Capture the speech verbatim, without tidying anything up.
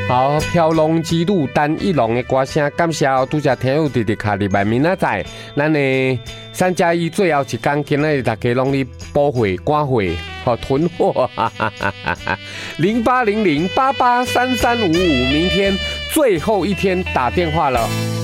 好，飘龙之路单一龙的歌声，感谢哦，拄则听友直直卡入来，明仔载，咱的三加一最后一天，今日大家拢咧补货、赶货、好囤货，哈哈哈哈哈！零八零零八八三三五五，明天最后一天打电话了。